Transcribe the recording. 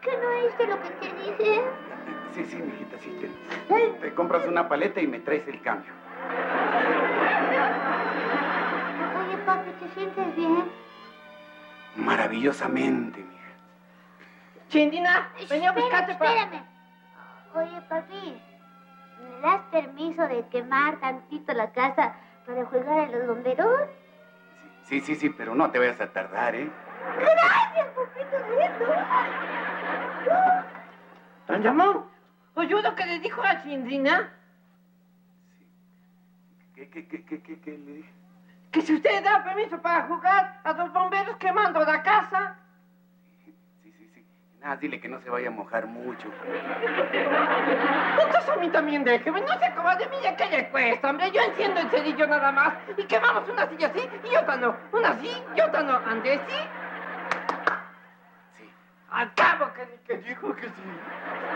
¿Que no oíste lo que te dije? Sí, mijita, sí. Te compras una paleta y me traes el cambio. Oye, papi, ¿te sientes bien? Maravillosamente, mija. Chindina, venía a buscarte para... Espérame. Oye, papi, ¿me das permiso de quemar tantito la casa para jugar a los bomberos? Sí, pero no te vayas a tardar, ¿eh? Gracias, papito lindo. ¿Tan llamó? ¿Oyó lo que le dijo a Chindina? ¿Qué le dije? Que si usted da permiso para jugar a los bomberos quemando la casa. Sí. Nada, dile que no se vaya a mojar mucho. Entonces a mí también déjeme, no se acaba de mí ya que le cuesta, hombre. Yo enciendo el cerillo nada más y quemamos una silla así y otra no. Una así y otra no. ¿Ande sí? Sí. Al cabo que dijo que sí.